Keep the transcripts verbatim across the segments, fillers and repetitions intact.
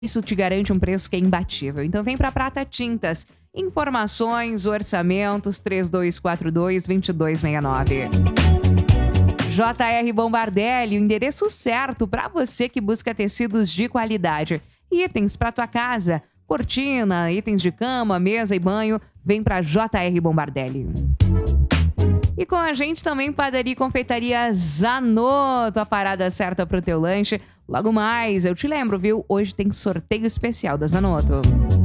isso te garante um preço que é imbatível. Então vem pra Prata Tintas. Informações, orçamentos, três dois quatro dois, dois dois seis nove. J R Bombardelli, o endereço certo para você que busca tecidos de qualidade. Itens para tua casa, cortina, itens de cama, mesa e banho, vem para J R Bombardelli. E com a gente também Padaria e Confeitaria Zanotto, a parada certa pro teu lanche. Logo mais, eu te lembro, viu? Hoje tem sorteio especial da Zanotto.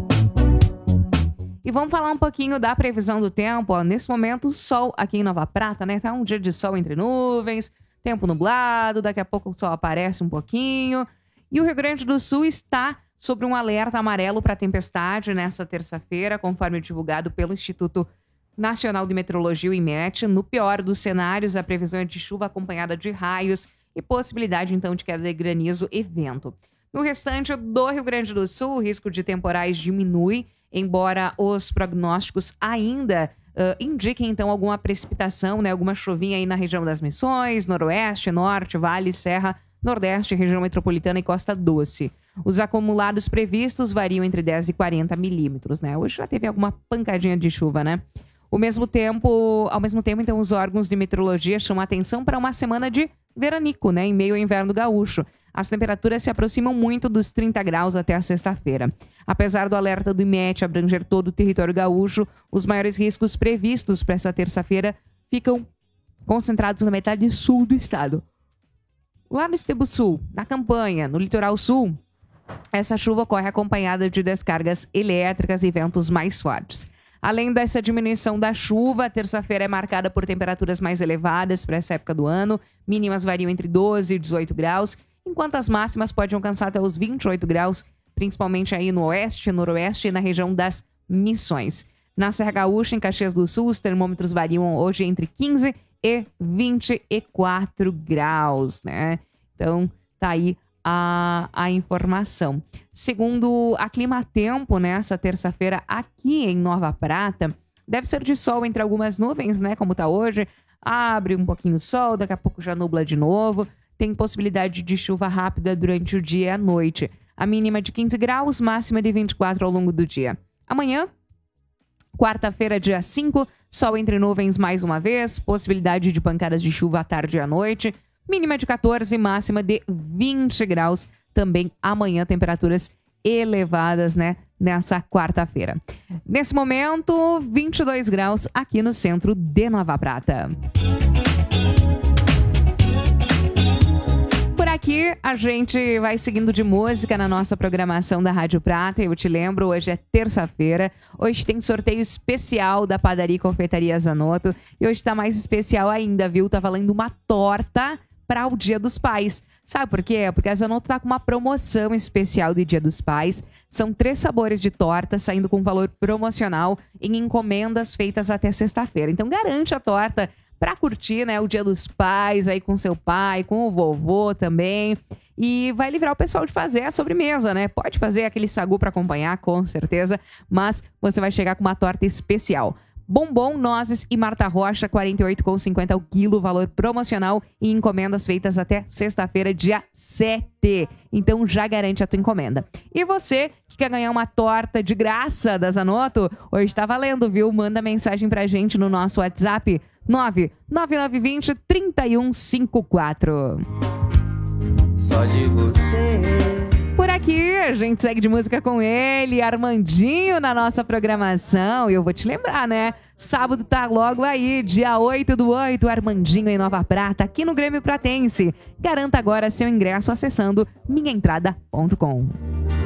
E vamos falar um pouquinho da previsão do tempo. Ó, nesse momento, o sol aqui em Nova Prata, né? Tá um dia de sol entre nuvens, tempo nublado, daqui a pouco o sol aparece um pouquinho. E o Rio Grande do Sul está sobre um alerta amarelo para tempestade nessa terça-feira, conforme divulgado pelo Instituto Nacional de Meteorologia, o IMET. No pior dos cenários, a previsão é de chuva acompanhada de raios e possibilidade, então, de queda de granizo e vento. No restante do Rio Grande do Sul, o risco de temporais diminui, embora os prognósticos ainda uh, indiquem, então, alguma precipitação, né? Alguma chuvinha aí na região das Missões, Noroeste, Norte, Vale, Serra, Nordeste, região metropolitana e Costa Doce. Os acumulados previstos variam entre dez e quarenta milímetros, né? Hoje já teve alguma pancadinha de chuva, né? Ao mesmo tempo, ao mesmo tempo, então, os órgãos de meteorologia chamam a atenção para uma semana de veranico, né? Em meio ao inverno gaúcho. As temperaturas se aproximam muito dos trinta graus até a sexta-feira. Apesar do alerta do IMET abranger todo o território gaúcho, os maiores riscos previstos para essa terça-feira ficam concentrados na metade sul do estado. Lá no Estebo Sul, na Campanha, no Litoral Sul, essa chuva ocorre acompanhada de descargas elétricas e ventos mais fortes. Além dessa diminuição da chuva, a terça-feira é marcada por temperaturas mais elevadas para essa época do ano. Mínimas variam entre doze e dezoito graus, enquanto as máximas podem alcançar até os vinte e oito graus, principalmente aí no oeste, noroeste e na região das Missões. Na Serra Gaúcha, em Caxias do Sul, os termômetros variam hoje entre quinze e vinte e quatro graus, né? Então, tá aí a, a informação. Segundo a Climatempo, nessa terça-feira aqui em Nova Prata, deve ser de sol entre algumas nuvens, né? Como tá hoje, abre um pouquinho o sol, daqui a pouco já nubla de novo. Tem possibilidade de chuva rápida durante o dia e a noite. A mínima de quinze graus, máxima de vinte e quatro ao longo do dia. Amanhã, quarta-feira, dia cinco, sol entre nuvens mais uma vez, possibilidade de pancadas de chuva à tarde e à noite. Mínima de quatorze, máxima de vinte graus. Também amanhã, temperaturas elevadas, né? Nessa quarta-feira. Nesse momento, vinte e dois graus aqui no centro de Nova Prata. Aqui a gente vai seguindo de música na nossa programação da Rádio Prata. Eu te lembro, hoje é terça-feira. Hoje tem sorteio especial da Padaria e Confeitaria Zanotto. E hoje tá mais especial ainda, viu? Tá valendo uma torta para o Dia dos Pais. Sabe por quê? Porque a Zanotto tá com uma promoção especial de Dia dos Pais. São três sabores de torta saindo com valor promocional em encomendas feitas até sexta-feira. Então garante a torta para curtir, né, o Dia dos Pais aí com seu pai, com o vovô também. E vai livrar o pessoal de fazer a sobremesa, né? Pode fazer aquele sagu para acompanhar, com certeza, mas você vai chegar com uma torta especial. Bombom, nozes e Marta Rocha, quarenta e oito reais e cinquenta centavos o quilo, valor promocional e encomendas feitas até sexta-feira, dia sete. Então já garante a tua encomenda. E você que quer ganhar uma torta de graça da Zanotto, hoje tá valendo, viu? Manda mensagem pra gente no nosso WhatsApp nove nove nove dois zero, três um cinco quatro. Só de você. Por aqui, a gente segue de música com ele, Armandinho, na nossa programação. E eu vou te lembrar, né? Sábado tá logo aí, dia oito do oito, Armandinho em Nova Prata, aqui no Grêmio Pratense. Garanta agora seu ingresso acessando minha entrada ponto com.